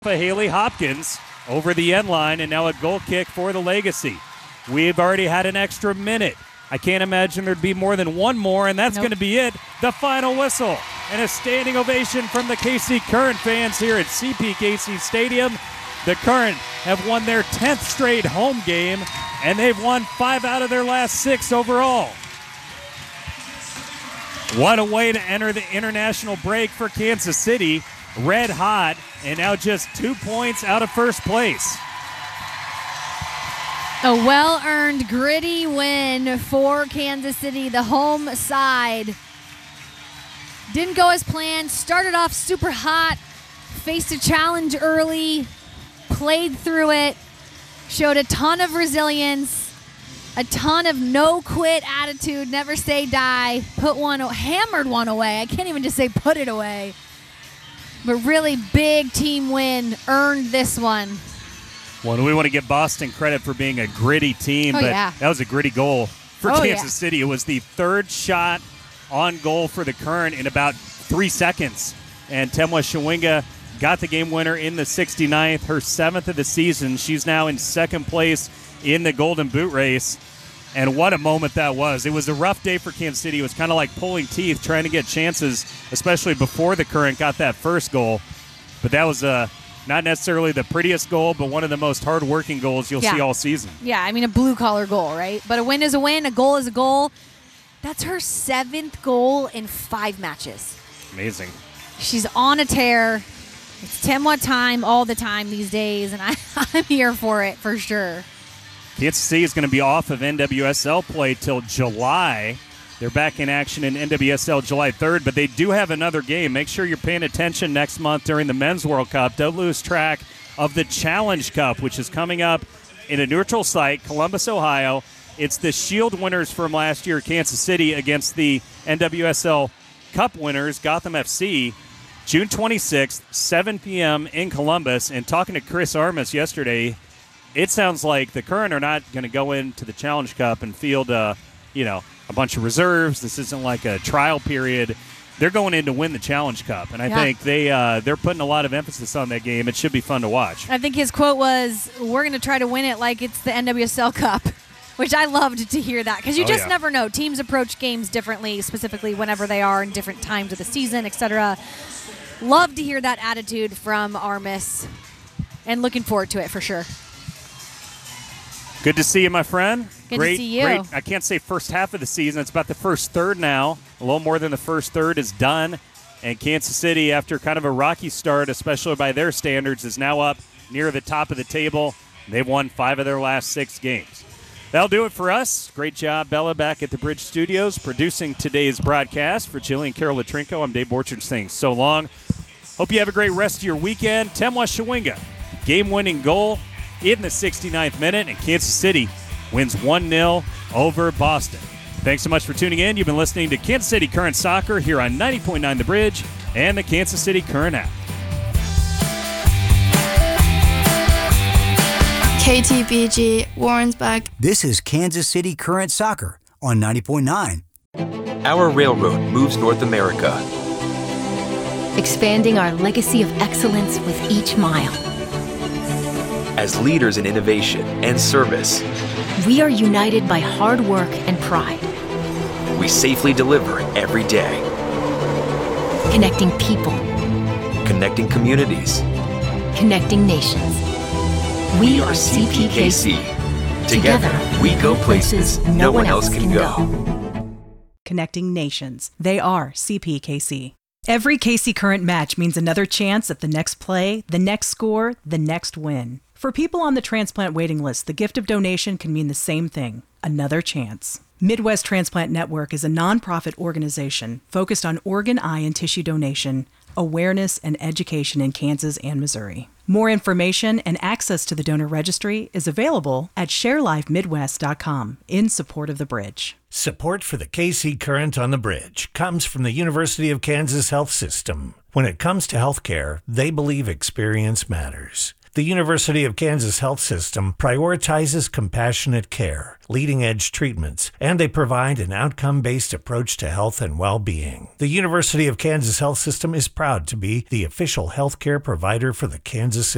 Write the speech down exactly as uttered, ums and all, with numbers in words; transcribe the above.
Haley Hopkins over the end line, and now a goal kick for the Legacy. We've already had an extra minute. I can't imagine there'd be more than one more, and that's nope. going to be it. The final whistle. And a standing ovation from the K C Current fans here at C P K C Stadium. The Current have won their tenth straight home game, and they've won five out of their last six overall. What a way to enter the international break for Kansas City. Red hot, and now just two points out of first place. A well-earned, gritty win for Kansas City, the home side. Didn't go as planned, started off super hot, faced a challenge early, played through it, showed a ton of resilience, a ton of no-quit attitude, never say die, put one, hammered one away. I can't even just say put it away. But really big team win, earned this one. Well, we want to give Boston credit for being a gritty team, oh, but yeah. that was a gritty goal for oh, Kansas yeah. City. It was the third shot on goal for the Current in about three seconds. And Temwa Shawinga got the game winner in the sixty-ninth, her seventh of the season. She's now in second place in the Golden Boot race. And what a moment that was. It was a rough day for Kansas City. It was kind of like pulling teeth, trying to get chances, especially before the Current got that first goal. But that was uh, not necessarily the prettiest goal, but one of the most hard-working goals you'll yeah. see all season. Yeah, I mean, a blue-collar goal, right? But a win is a win, a goal is a goal. That's her seventh goal in five matches. Amazing. She's on a tear. It's Temwa time all the time these days, and I, I'm here for it for sure. Kansas City is going to be off of N W S L play till July. They're back in action in N W S L July third, but they do have another game. Make sure you're paying attention next month during the Men's World Cup. Don't lose track of the Challenge Cup, which is coming up in a neutral site, Columbus, Ohio. It's the Shield winners from last year, Kansas City, against the N W S L Cup winners, Gotham F C, June twenty-sixth, seven p.m. in Columbus. And talking to Chris Armas yesterday, it sounds like the Current are not going to go into the Challenge Cup and field, uh, you know, a bunch of reserves. This isn't like a trial period. They're going in to win the Challenge Cup, and I yeah. think they uh, they're putting a lot of emphasis on that game. It should be fun to watch. I think his quote was, "We're going to try to win it like it's the N W S L Cup," which I loved to hear that because you oh, just yeah. never know. Teams approach games differently, specifically whenever they are in different times of the season, et cetera. Love to hear that attitude from Armas, and looking forward to it for sure. Good to see you, my friend. Good great, to see you. Great. I can't say first half of the season. It's about the first third now. A little more than the first third is done. And Kansas City, after kind of a rocky start, especially by their standards, is now up near the top of the table. They've won five of their last six games. That'll do it for us. Great job, Bella, back at the Bridge Studios, producing today's broadcast. For Jillian Carol Latrinko, I'm Dave Borchard saying so long. Hope you have a great rest of your weekend. Temwa Shawinga, game-winning goal in the sixty-ninth minute, and Kansas City wins one nil over Boston. Thanks so much for tuning in. You've been listening to Kansas City Current Soccer here on ninety point nine The Bridge and the Kansas City Current app. K T B G, Warrensburg. This is Kansas City Current Soccer on ninety point nine. Our railroad moves North America, expanding our legacy of excellence with each mile. As leaders in innovation and service, we are united by hard work and pride. We safely deliver every day. Connecting people. Connecting communities. Connecting nations. We, we are C P K C. Together, Together, we go places no one else can go. Connecting nations. They are C P K C. Every K C Current match means another chance at the next play, the next score, the next win. For people on the transplant waiting list, the gift of donation can mean the same thing, another chance. Midwest Transplant Network is a nonprofit organization focused on organ, eye, and tissue donation, awareness, and education in Kansas and Missouri. More information and access to the donor registry is available at share life midwest dot com in support of the Bridge. Support for the K C Current on the Bridge comes from the University of Kansas Health System. When it comes to healthcare, they believe experience matters. The University of Kansas Health System prioritizes compassionate care, leading-edge treatments, and they provide an outcome-based approach to health and well-being. The University of Kansas Health System is proud to be the official healthcare provider for the Kansas City